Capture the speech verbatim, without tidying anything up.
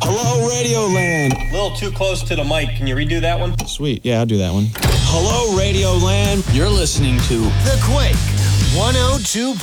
Hello, Radio Land. A little too close to the mic. Can you redo that one? Sweet. Yeah, I'll do that one. Hello, Radio Land. You're listening to The Quake one oh two